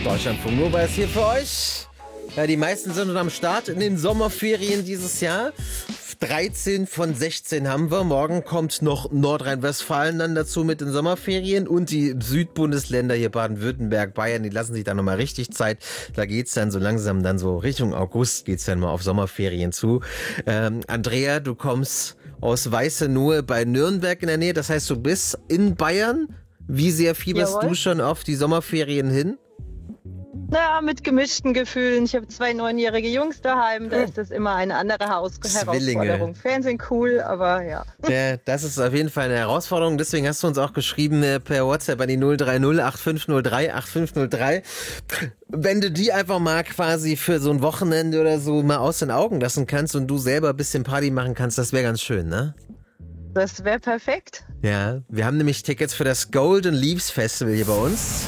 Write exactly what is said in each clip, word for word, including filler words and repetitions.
Deutschlandfunk Nova ist hier für euch. Ja, die meisten sind schon am Start in den Sommerferien dieses Jahr. dreizehn von sechzehn haben wir. Morgen kommt noch Nordrhein-Westfalen dann dazu mit den Sommerferien und die Südbundesländer hier Baden-Württemberg, Bayern, die lassen sich da nochmal richtig Zeit. Da geht's dann so langsam dann so Richtung August geht's dann mal auf Sommerferien zu. Ähm, Andrea, du kommst aus Weißenohe bei Nürnberg in der Nähe. Das heißt, du bist in Bayern. Wie sehr fieberst Jawohl. du schon auf die Sommerferien hin? Na, mit gemischten Gefühlen. Ich habe zwei neunjährige Jungs daheim. Da ist das immer eine andere Haus- Zwillinge. Herausforderung. Fernsehen cool, aber ja. Ja, das ist auf jeden Fall eine Herausforderung. Deswegen hast du uns auch geschrieben äh, per WhatsApp an die null drei null acht fünf null drei acht fünf null drei. Wenn du die einfach mal quasi für so ein Wochenende oder so mal aus den Augen lassen kannst und du selber ein bisschen Party machen kannst, das wäre ganz schön, ne? Das wäre perfekt. Ja, wir haben nämlich Tickets für das Golden Leaves Festival hier bei uns.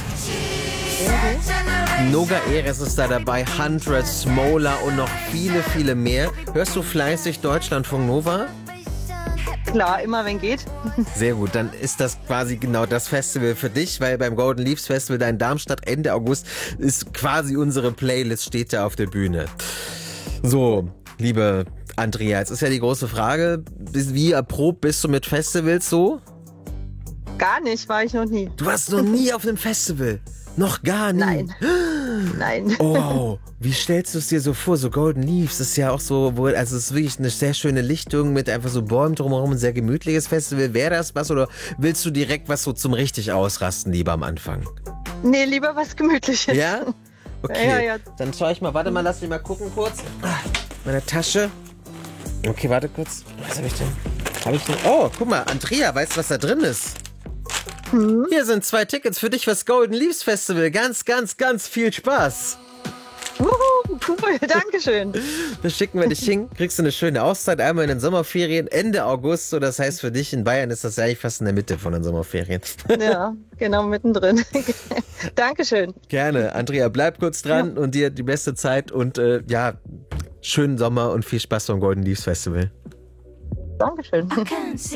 Noga Eres ist da dabei, hundred, Smola und noch viele, viele mehr. Hörst du fleißig Deutschlandfunk Nova? Klar, immer wenn geht. Sehr gut, dann ist das quasi genau das Festival für dich, weil beim Golden Leaves Festival da in Darmstadt Ende August ist quasi unsere Playlist, steht da auf der Bühne. So, liebe Andrea, jetzt ist ja die große Frage, bis- wie erprobt bist du mit Festivals so? Gar nicht, war ich noch nie. Du warst noch nie auf einem Festival? Noch gar nie? Nein. Nein. Oh, wie stellst du es dir so vor? So Golden Leaves ist ja auch so, wo, also es ist wirklich eine sehr schöne Lichtung mit einfach so Bäumen drumherum, ein sehr gemütliches Festival. Wäre das was oder willst du direkt was so zum richtig ausrasten lieber am Anfang? Nee, lieber was Gemütliches. Ja? Okay, Ja, ja. dann schau ich mal, warte mal, lass mich mal gucken kurz. Ah, meine Tasche. Okay, warte kurz. Was habe ich denn? Habe ich denn? Oh, guck mal, Andrea, weißt du, was da drin ist? Hm? Hier sind zwei Tickets für dich fürs Golden Leaves Festival. Ganz, ganz, ganz viel Spaß. Wuhu, cool, Dankeschön. Da schicken wir dich hin, kriegst du eine schöne Auszeit, einmal in den Sommerferien, Ende August. So, das heißt für dich in Bayern ist das ja eigentlich fast in der Mitte von den Sommerferien. Ja, genau mittendrin. Dankeschön. Gerne. Andrea, bleib kurz dran Ja. und dir die beste Zeit und äh, ja, schönen Sommer und viel Spaß beim Golden Leaves Festival. Dankeschön.